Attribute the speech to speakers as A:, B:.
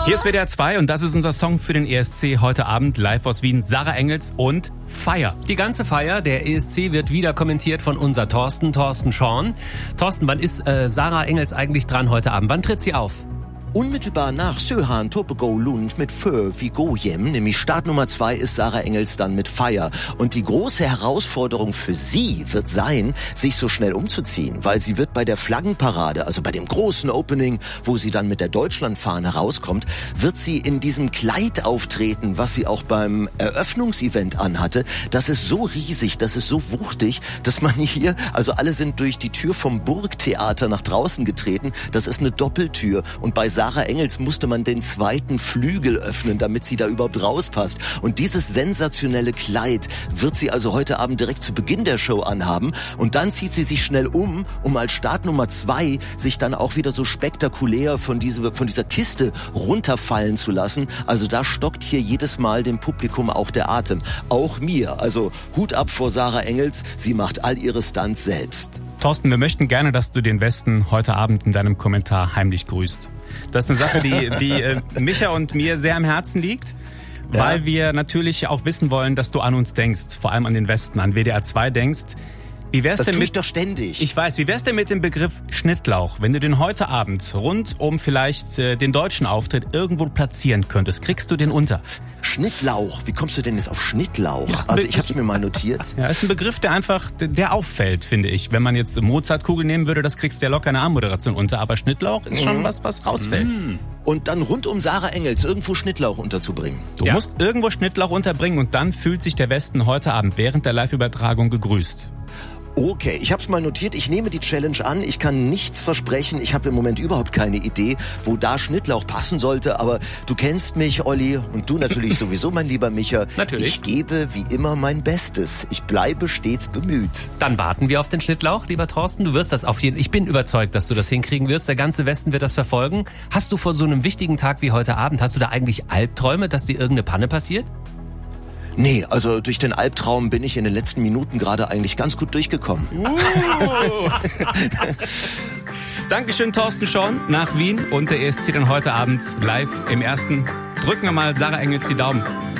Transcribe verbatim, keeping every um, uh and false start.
A: Hier ist W D R zwei und das ist unser Song für den E S C heute Abend live aus Wien. Sarah Engels und Feier.
B: Die ganze Feier, der E S C wird wieder kommentiert von unser Thorsten, Thorsten Schorn. Thorsten, wann ist äh, Sarah Engels eigentlich dran heute Abend? Wann tritt sie auf?
C: Unmittelbar nach Söhan Topego Lund mit Fö wie Goyem, nämlich Start Nummer zwei, ist Sarah Engels dann mit Feier. Und die große Herausforderung für sie wird sein, sich so schnell umzuziehen, weil sie wird bei der Flaggenparade, also bei dem großen Opening, wo sie dann mit der Deutschlandfahne rauskommt, wird sie in diesem Kleid auftreten, was sie auch beim Eröffnungsevent anhatte. Das ist so riesig, das ist so wuchtig, dass man hier, also alle sind durch die Tür vom Burgtheater nach draußen getreten. Das ist eine Doppeltür und bei Sarah Engels musste man den zweiten Flügel öffnen, damit sie da überhaupt rauspasst. Und dieses sensationelle Kleid wird sie also heute Abend direkt zu Beginn der Show anhaben. Und dann zieht sie sich schnell um, um als Start Nummer zwei sich dann auch wieder so spektakulär von, diese, von dieser Kiste runterfallen zu lassen. Also da stockt hier jedes Mal dem Publikum auch der Atem. Auch mir. Also Hut ab vor Sarah Engels. Sie macht all ihre Stunts selbst.
A: Thorsten, wir möchten gerne, dass du den Westen heute Abend in deinem Kommentar heimlich grüßt. Das ist eine Sache, die, die äh, Micha und mir sehr am Herzen liegt, ja. Weil wir natürlich auch wissen wollen, dass du an uns denkst, vor allem an den Westen, an W D R zwei denkst. Wie wär's
C: das
A: denn
C: tue
A: mit,
C: ich doch ständig.
A: Ich weiß, wie wär's denn mit dem Begriff Schnittlauch, wenn du den heute Abend rund um vielleicht äh, den deutschen Auftritt irgendwo platzieren könntest? Kriegst du den unter?
C: Schnittlauch, wie kommst du denn jetzt auf Schnittlauch? Also ich hab's mir mal notiert.
A: Ja, ist ein Begriff, der einfach, der auffällt, finde ich. Wenn man jetzt Mozartkugel nehmen würde, das kriegst du ja locker eine Armmoderation unter. Aber Schnittlauch ist schon mhm. was, was rausfällt.
C: Mhm. Und dann rund um Sarah Engels irgendwo Schnittlauch unterzubringen.
A: Du
B: ja.
A: musst irgendwo Schnittlauch unterbringen und dann fühlt sich der Westen heute Abend während der Live-Übertragung gegrüßt.
C: Okay, ich habe es mal notiert. Ich nehme die Challenge an. Ich kann nichts versprechen. Ich habe im Moment überhaupt keine Idee, wo da Schnittlauch passen sollte. Aber du kennst mich, Olli, und du natürlich sowieso, mein lieber Micha.
B: Natürlich.
C: Ich gebe wie immer mein Bestes. Ich bleibe stets bemüht.
B: Dann warten wir auf den Schnittlauch, lieber Thorsten. Du wirst das auf jeden Fall. Ich bin überzeugt, dass du das hinkriegen wirst. Der ganze Westen wird das verfolgen. Hast du vor so einem wichtigen Tag wie heute Abend, hast du da eigentlich Albträume, dass dir irgendeine Panne passiert?
C: Nee, also durch den Albtraum bin ich in den letzten Minuten gerade eigentlich ganz gut durchgekommen.
A: Uh. Dankeschön, Thorsten Schorn, nach Wien und der E S C dann heute Abend live im Ersten. Drücken wir mal Sarah Engels die Daumen.